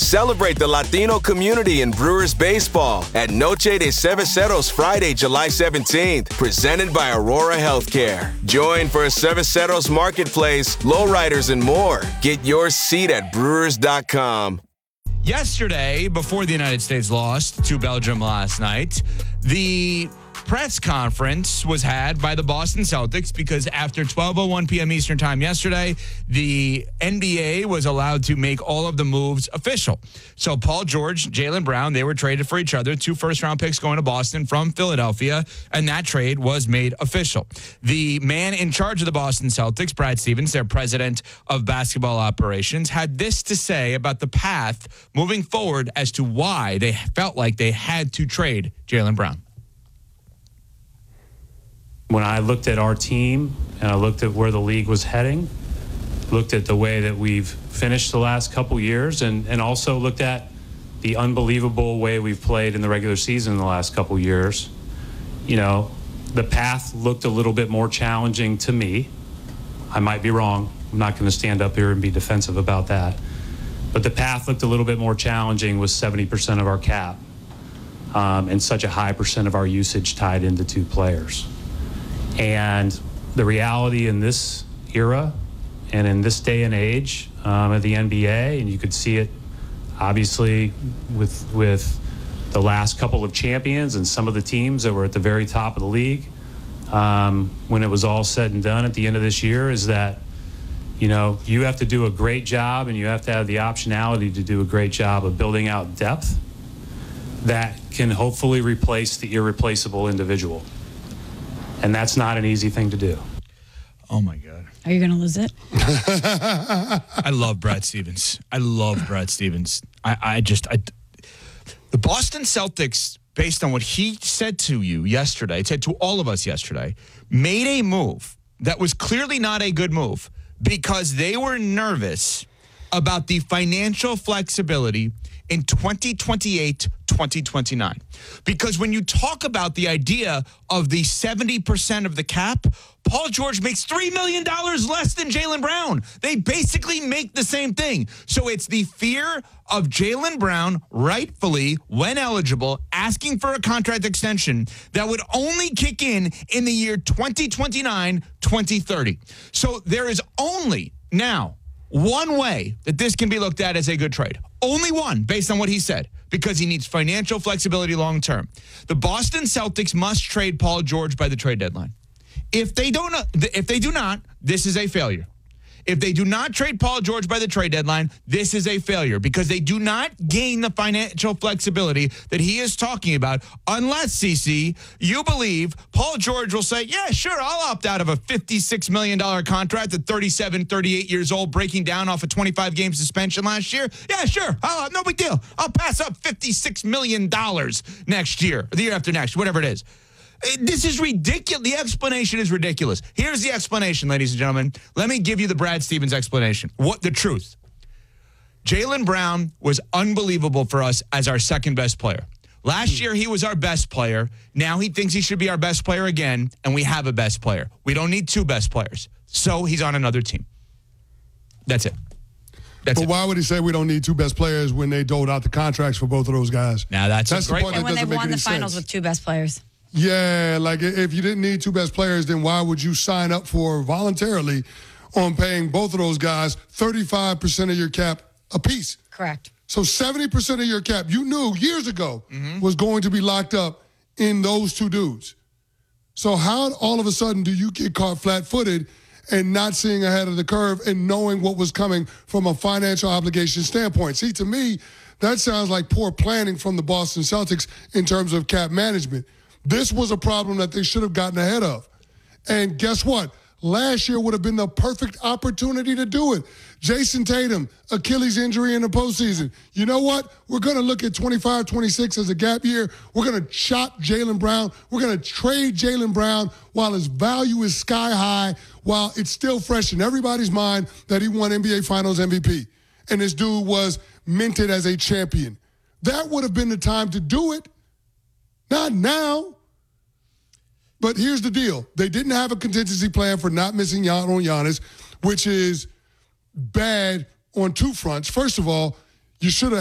Celebrate the Latino community in Brewers baseball at Noche de Cerveceros Friday, July 17th, presented by Aurora Healthcare. Join for a Cerveceros marketplace, lowriders, and more. Get your seat at brewers.com. Yesterday, before the United States lost to Belgium last night, the press conference was had by the Boston Celtics because after 12:01 p.m. Eastern Time yesterday, the NBA was allowed to make all of the moves official. So Paul George, Jaylen Brown, they were traded for each other, 2 first-round picks going to Boston from Philadelphia, and that trade was made official. The man in charge of the Boston Celtics, Brad Stevens, their president of basketball operations, had this to say about the path moving forward as to why they felt like they had to trade Jaylen Brown. When I looked at our team and I looked at where the league was heading, looked at the way that we've finished the last couple years, and also looked at the unbelievable way we've played in the regular season in the last couple years, you know, the path looked a little bit more challenging to me. I might be wrong. I'm not going to stand up here and be defensive about that. But the path looked a little bit more challenging with 70% of our cap and such a high percent of our usage tied into 2 players. And the reality in this era and in this day and age of the NBA, and you could see it obviously with the last couple of champions and some of the teams that were at the very top of the league, when it was all said and done at the end of this year, is that, you know, you have to do a great job and you have to have the optionality to do a great job of building out depth that can hopefully replace the irreplaceable individual. And that's not an easy thing to do. Oh, my God. Are you going to lose it? I love Brad Stevens. The Boston Celtics, based on what he said to you yesterday, said to all of us yesterday, made a move that was clearly not a good move because they were nervous about the financial flexibility in 2028, 2029. Because when you talk about the idea of the 70% of the cap, Paul George makes $3 million less than Jaylen Brown. They basically make the same thing. So it's the fear of Jaylen Brown, rightfully, when eligible, asking for a contract extension that would only kick in the year 2029, 2030. So there is only now one way that this can be looked at as a good trade. Only one, based on what he said, because he needs financial flexibility long term. The Boston Celtics must trade Paul George by the trade deadline. If they do not, this is a failure. If they do not trade Paul George by the trade deadline, this is a failure because they do not gain the financial flexibility that he is talking about unless, CC, you believe Paul George will say, yeah, sure, I'll opt out of a $56 million contract at 37, 38 years old, breaking down off a 25-game suspension last year. Yeah, sure, no big deal. I'll pass up $56 million next year, or the year after next, whatever it is. This is ridiculous. The explanation is ridiculous. Here's the explanation, ladies and gentlemen. Let me give you the Brad Stevens explanation. What the truth? Jaylen Brown was unbelievable for us as our second best player. Last year, he was our best player. Now he thinks he should be our best player again, and we have a best player. We don't need 2 best players. So he's on another team. That's it. But why would he say we don't need 2 best players when they doled out the contracts for both of those guys? Now that's the great part and that when they doesn't make won any the finals sense. with 2 best players. Yeah, like if you didn't need 2 best players, then why would you sign up for voluntarily on paying both of those guys 35% of your cap apiece? Correct. So 70% of your cap, you knew years ago, was going to be locked up in those 2 dudes. So how all of a sudden do you get caught flat-footed and not seeing ahead of the curve and knowing what was coming from a financial obligation standpoint? See, to me, that sounds like poor planning from the Boston Celtics in terms of cap management. This was a problem that they should have gotten ahead of. And guess what? Last year would have been the perfect opportunity to do it. Jason Tatum, Achilles injury in the postseason. You know what? We're going to look at 25-26 as a gap year. We're going to chop Jaylen Brown. We're going to trade Jaylen Brown while his value is sky high, while it's still fresh in everybody's mind that he won NBA Finals MVP. And this dude was minted as a champion. That would have been the time to do it. Not now. But here's the deal. They didn't have a contingency plan for not missing out on Giannis, which is bad on 2 fronts. First of all, you should have